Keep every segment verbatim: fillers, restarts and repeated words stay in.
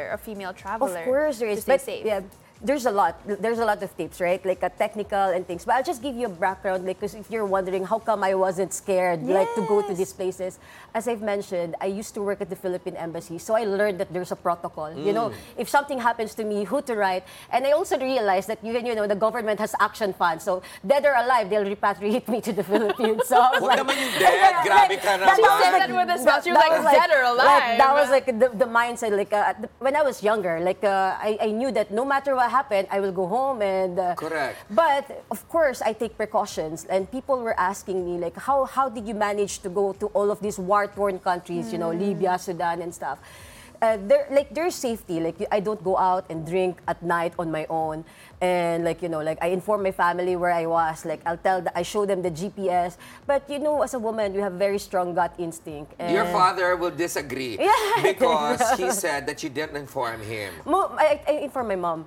a female traveler? Of course there is, to stay but safe? yeah, there's a lot. There's a lot of tips, right? Like a technical and things. But I'll just give you a background, like, because if you're wondering how come I wasn't scared, Yes. like, to go to these places. As I've mentioned, I used to work at the Philippine Embassy, so I learned that there's a protocol. You know, if something happens to me, who to write. And I also realized that even, you know, the government has action funds. So dead or alive, they'll repatriate me to the Philippines. So I was Huwag like, naman yung dead. Grabe ka that- that naman. was That with a smile. She was like, dead or alive. Like, that was like the, the mindset. Like uh, the, when I was younger, like uh, I, I knew that no matter what happened, I will go home and. Uh, Correct. But of course, I take precautions, and people were asking me like, how how did you manage to go to all of these war-torn countries? You know, Libya, Sudan, and stuff. Uh, there, like, there's safety. Like, I don't go out and drink at night on my own, and like, you know, like, I inform my family where I was. Like, I'll tell, the, I show them the G P S. But you know, as a woman, we have very strong gut instinct. And Your father will disagree Yeah. because he said that you didn't inform him. Mo, I, I inform my mom.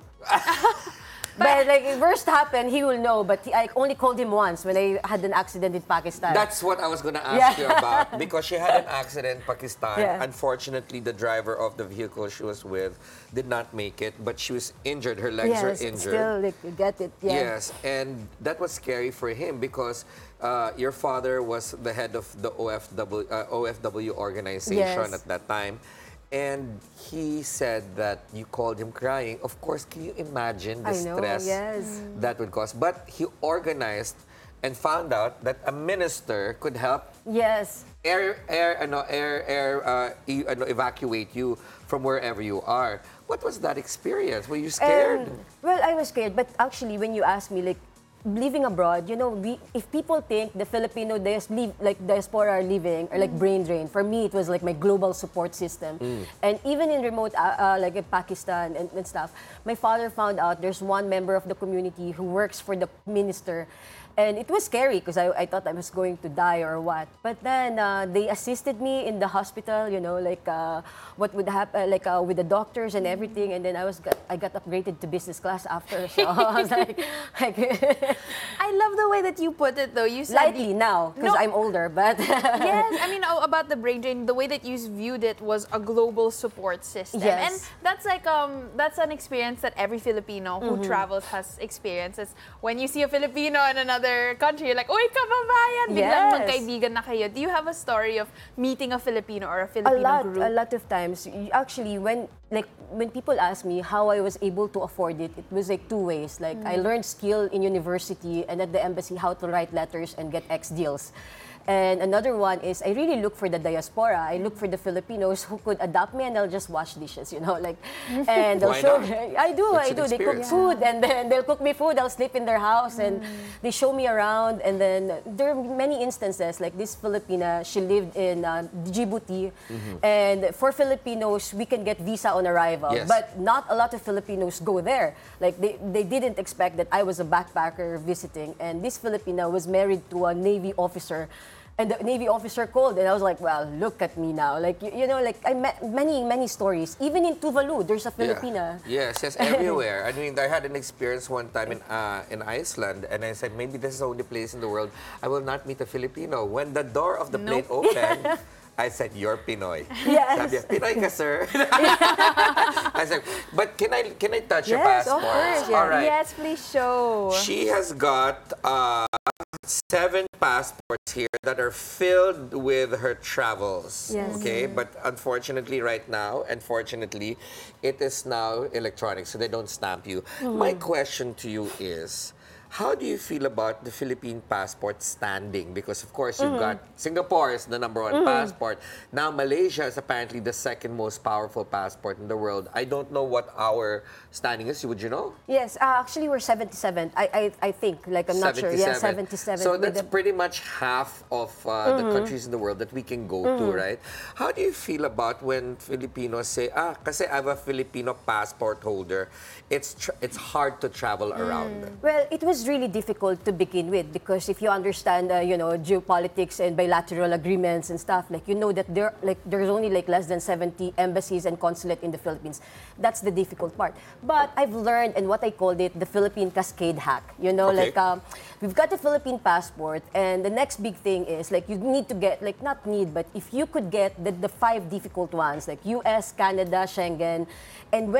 But like, if worst happened, he will know. But he, I only called him once when I had an accident in Pakistan. That's what I was going to ask Yeah. you about because she had an accident in Pakistan. Yeah. Unfortunately, the driver of the vehicle she was with did not make it, but she was injured. Her legs yes, were injured. still, like, you get it. Yeah. Yes, and that was scary for him because uh, your father was the head of the O F W, uh, O F W organization Yes. at that time. And he said that you called him crying. Of course, can you imagine the I know, stress yes. that would cause? But he organized and found out that a minister could help Yes. air, air, ano, air, air, uh, e- ano, evacuate you from wherever you are. What was that experience? Were you scared? Um, well, I was scared, but actually, when you ask me, like, living abroad, you know, we, if people think the Filipino dias, leave, like diaspora are leaving, or like brain drain, for me it was like my global support system. And even in remote, uh, uh, like in Pakistan and, and stuff, my father found out there's one member of the community who works for the minister. And it was scary because I, I thought I was going to die or what. But then uh, they assisted me in the hospital, you know, like uh, what would happen, like uh, with the doctors and everything. And then I was got, I got upgraded to business class after. So I was like, like I love the way that you put it, though. You said lightly now because No. I'm older, but Yes, I mean, oh, about the brain drain, the way that you viewed it was a global support system. Yes. And that's like, um, that's an experience that every Filipino who travels has experienced. Is when you see a Filipino in another country, you're like, "Uy, kababayan!" Biglang Yes. magkaibigan na kayo. Do you have a story of meeting a Filipino or a a Filipino lot, group? a lot of times. You- Actually, when like when people ask me how I was able to afford it, it was like two ways. Like I learned skill in university and at the embassy how to write letters and get X deals. And another one is I really look for the diaspora. I look for the Filipinos who could adopt me and they'll just wash dishes, you know, like, and they'll Why show not? me. I do, That's I an do. They cook experience. food and then they'll cook me food. I'll sleep in their house and they show me around. And then there are many instances like this Filipina. She lived in uh, Djibouti, and for Filipinos we can get visa on arrival, Yes. but not a lot of Filipinos go there. Like they, they didn't expect that I was a backpacker visiting, and this Filipina was married to a Navy officer. And the Navy officer called, and I was like, well, look at me now. Like, you, you know, like, I met many, many stories. Even in Tuvalu, there's a Filipina. Yeah. Yes, yes, everywhere. I mean, I had an experience one time in uh, in Iceland, and I said, maybe this is the only place in the world I will not meet a Filipino. When the door of the plane opened, I said, you're Pinoy. Yes. Sabi niya, Pinoy ka, sir. I said, but can I can I touch your Yes, of passport? course, yeah. All right. Yes, please show. She has got uh, seven passports here that are filled with her travels. Yes. Okay, but unfortunately, right now, unfortunately, it is now electronic, so they don't stamp you. My question to you is, how do you feel about the Philippine passport standing? Because of course you've got Singapore is the number one passport. Now Malaysia is apparently the second most powerful passport in the world. I don't know what our standing is. Would you know? Yes, uh, actually we're seventy-seven. I, I, I think, like, I'm not sure. Yeah, seventy-seven. So with that's the- pretty much half of uh, the countries in the world that we can go to, right? How do you feel about when Filipinos say, ah, kasi I have a Filipino passport holder, it's tr- it's hard to travel around? Well, it was was really difficult to begin with because if you understand, uh, you know, geopolitics and bilateral agreements and stuff, like you know that there, like there's only like less than seventy embassies and consulate in the Philippines. That's the difficult part. But I've learned, and what I called it, the Philippine Cascade hack. You know, Okay. like um, we've got a Philippine passport, and the next big thing is like you need to get, like not need, but if you could get the, the five difficult ones, like U S, Canada, Schengen, and when